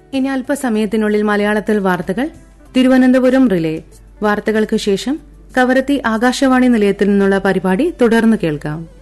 ഇനി അല്പസമയത്തിനുള്ളിൽ മലയാളത്തിൽ വാർത്തകൾ തിരുവനന്തപുരം റിലേ. വാർത്തകൾക്ക് ശേഷം കവരത്തി ആകാശവാണി നിലയത്തിൽ നിന്നുള്ള പരിപാടി തുടർന്ന് കേൾക്കാം.